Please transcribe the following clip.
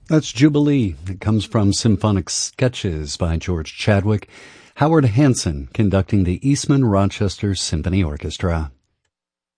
That's Jubilee. It comes from Symphonic Sketches by George Chadwick. Howard Hanson conducting the Eastman Rochester Symphony Orchestra.